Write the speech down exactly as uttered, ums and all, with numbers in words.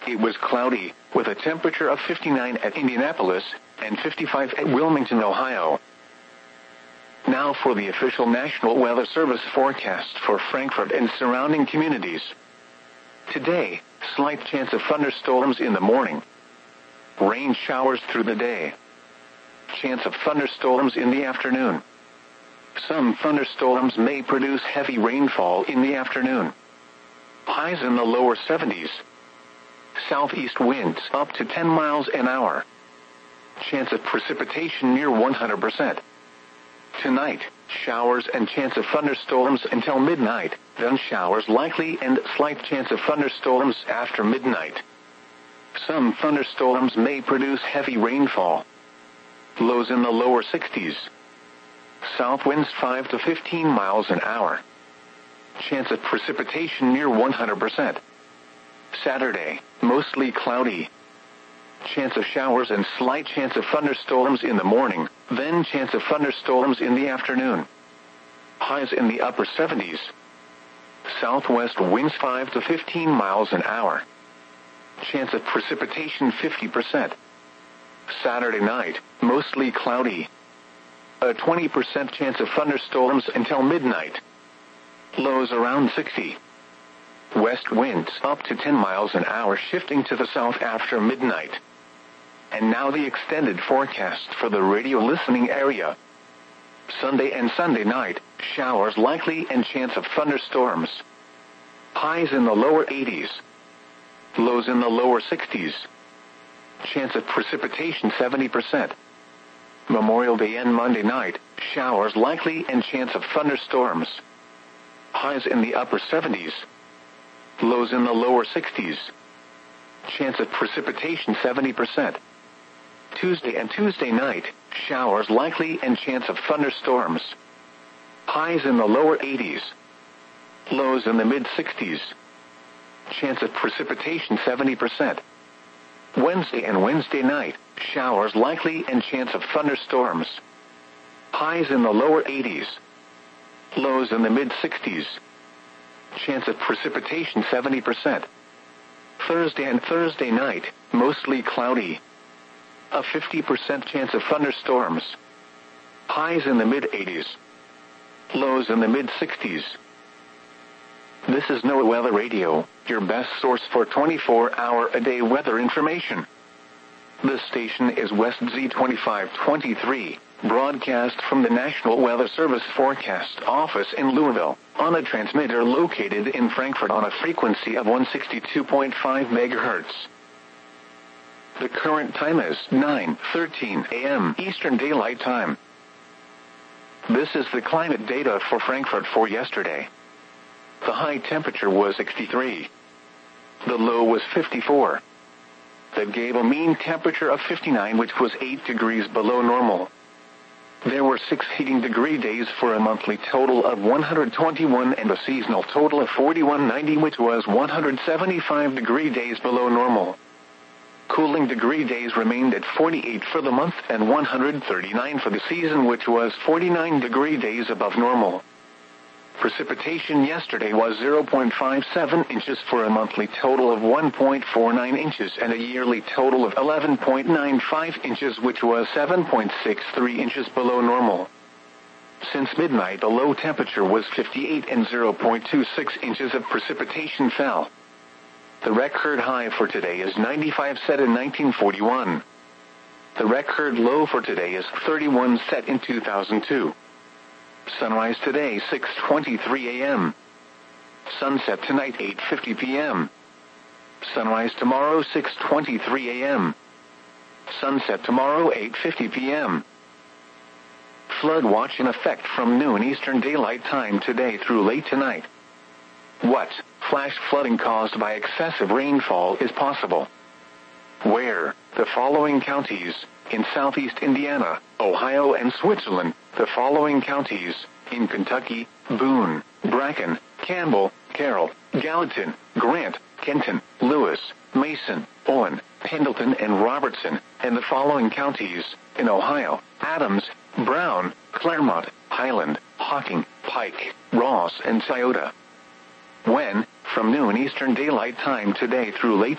It was cloudy, with a temperature of fifty-nine at Indianapolis and fifty-five at Wilmington, Ohio. Now for the official National Weather Service forecast for Frankfort and surrounding communities. Today, slight chance of thunderstorms in the morning. Rain showers through the day. Chance of thunderstorms in the afternoon. Some thunderstorms may produce heavy rainfall in the afternoon. Highs in the lower seventies. Southeast winds up to ten miles an hour. Chance of precipitation near one hundred percent. Tonight, showers and chance of thunderstorms until midnight, then showers likely and slight chance of thunderstorms after midnight. Some thunderstorms may produce heavy rainfall. Lows in the lower sixties. South winds five to fifteen miles an hour. Chance of precipitation near one hundred percent. Saturday, mostly cloudy. Chance of showers and slight chance of thunderstorms in the morning, then chance of thunderstorms in the afternoon. Highs in the upper seventies. Southwest winds five to fifteen miles an hour. Chance of precipitation fifty percent. Saturday night, mostly cloudy. A twenty percent chance of thunderstorms until midnight. Lows around sixty. West winds up to ten miles an hour shifting to the south after midnight. And now the extended forecast for the radio listening area. Sunday and Sunday night, showers likely and chance of thunderstorms. Highs in the lower eighties. Lows in the lower sixties. Chance of precipitation seventy percent. Memorial Day and Monday night, showers likely and chance of thunderstorms. Highs in the upper seventies. Lows in the lower sixties. Chance of precipitation seventy percent. Tuesday and Tuesday night, showers likely and chance of thunderstorms. Highs in the lower eighties. Lows in the mid-sixties. Chance of precipitation seventy percent. Wednesday and Wednesday night, showers likely and chance of thunderstorms. Highs in the lower eighties. Lows in the mid-sixties. Chance of precipitation seventy percent. Thursday and Thursday night, mostly cloudy. A fifty percent chance of thunderstorms. Highs in the mid-eighties. Lows in the mid-sixties. This is NOAA Weather Radio, your best source for twenty-four hour a day weather information. This station is West Z twenty-five twenty-three, broadcast from the National Weather Service Forecast Office in Louisville, on a transmitter located in Frankfort on a frequency of one sixty-two point five megahertz. The current time is nine thirteen a m Eastern Daylight Time. This is the climate data for Frankfort for yesterday. The high temperature was sixty-three. The low was fifty-four. That gave a mean temperature of fifty-nine, which was eight degrees below normal. There were six heating degree days for a monthly total of one hundred twenty-one and a seasonal total of forty-one ninety, which was one hundred seventy-five degree days below normal. Cooling degree days remained at forty-eight for the month and one hundred thirty-nine for the season, which was forty-nine degree days above normal. Precipitation yesterday was zero point five seven inches for a monthly total of one point four nine inches and a yearly total of eleven point nine five inches, which was seven point six three inches below normal. Since midnight, the low temperature was fifty-eight and zero point two six inches of precipitation fell. The record high for today is ninety-five, set in nineteen forty-one. The record low for today is thirty-one, set in two thousand two. Sunrise today six twenty-three a m Sunset tonight eight fifty p m Sunrise tomorrow six twenty-three a m Sunset tomorrow eight fifty p m Flood watch in effect from noon Eastern Daylight Time today through late tonight. What flash flooding caused by excessive rainfall is possible? Where? The following counties: in southeast Indiana, Ohio, and Switzerland. The following counties: in Kentucky, Boone, Bracken, Campbell, Carroll, Gallatin, Grant, Kenton, Lewis, Mason, Owen, Pendleton, and Robertson. And the following counties: in Ohio: Adams, Brown, Claremont, Highland, Hocking, Pike, Ross, and Scioto. When? From noon Eastern Daylight Time today through late